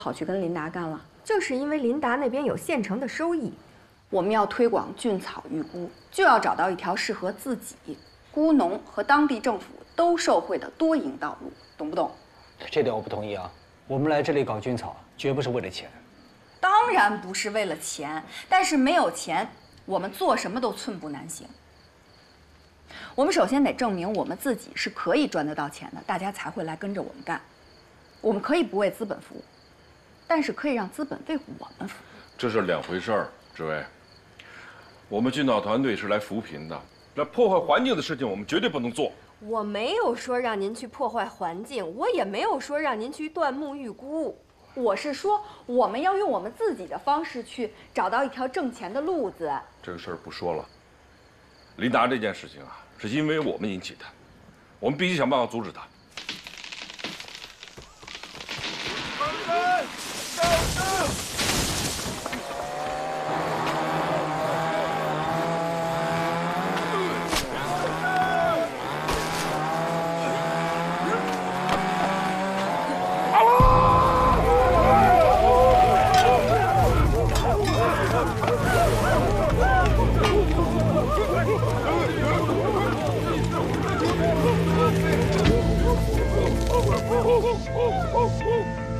跑去跟琳达干了？ 就是因为琳达那边有现成的收益。 我们要推广菌草育菇，就要找到一条适合自己、菇农和当地政府都受惠的多赢道路，懂不懂？ 这点我不同意啊！我们来这里搞菌草，绝不是为了钱。 当然不是为了钱，但是没有钱，我们做什么都寸步难行。我们首先得证明我们自己是可以赚得到钱的，大家才会来跟着我们干。我们可以不为资本服务，但是可以让资本为我们服务。 这是两回事儿，志伟。我们菌草团队是来扶贫的，那破坏环境的事情我们绝对不能做。 我没有说让您去破坏环境，我也没有说让您去断木育菇。 我是说，我们要用我们自己的方式去找到一条挣钱的路子。 这个事儿不说了。琳达这件事情啊，是因为我们引起的，我们必须想办法阻止他。